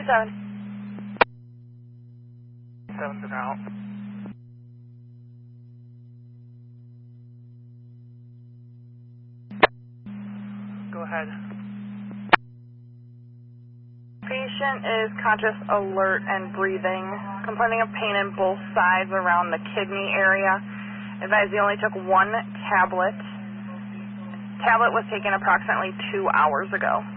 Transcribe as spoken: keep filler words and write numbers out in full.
seven. Seven's out. Go ahead. Patient is conscious, alert, and breathing. Complaining of pain in both sides around the kidney area. Advised he only took one tablet. Tablet was taken approximately two hours ago.